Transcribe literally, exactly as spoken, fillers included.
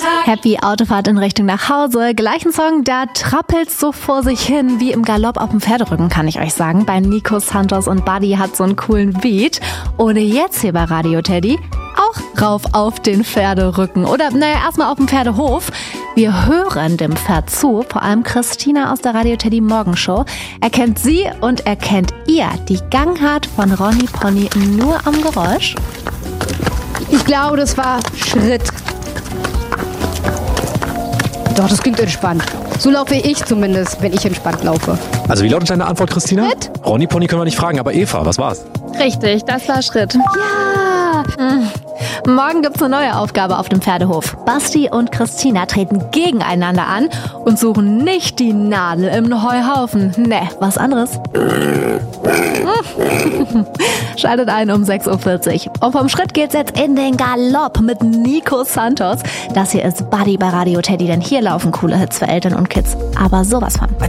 Happy Autofahrt in Richtung nach Hause. Gleichen Song, da trappelt's so vor sich hin wie im Galopp auf dem Pferderücken, kann ich euch sagen. Bei Nico Santos und Buddy hat so einen coolen Beat. Oder jetzt hier bei Radio Teddy auch rauf auf den Pferderücken. Oder naja, erstmal auf dem Pferdehof. Wir hören dem Pferd zu, vor allem Christina aus der Radio Teddy Morgenshow. Erkennt sie und erkennt ihr die Gangart von Ronny Pony nur am Geräusch? Ich glaube, das war Schritt. Doch, das klingt entspannt. So laufe ich zumindest, wenn ich entspannt laufe. Also wie lautet deine Antwort, Christina? Schritt. Ronny Pony können wir nicht fragen, aber Eva, was war's? Richtig, das war Schritt. Ja! Hm. Morgen gibt's eine neue Aufgabe auf dem Pferdehof. Basti und Christina treten gegeneinander an und suchen nicht die Nadel im Heuhaufen. Ne, was anderes. Schaltet ein um sechs Uhr vierzig. Und vom Schritt geht's jetzt in den Galopp mit Nico Santos. Das hier ist Buddy bei Radio Teddy, denn hier laufen coole Hits für Eltern und Kids. Aber sowas von.